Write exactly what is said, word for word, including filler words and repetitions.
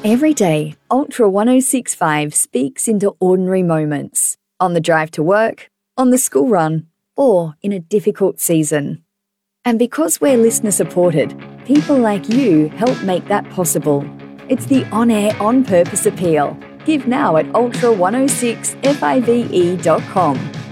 Every day, Ultra one oh six point five speaks into ordinary moments, on the drive to work, on the school run, or in a difficult season. And because we're listener supported, people like you help make that possible. It's the On Air On Purpose appeal. Give now at ultra one oh six five e dot com.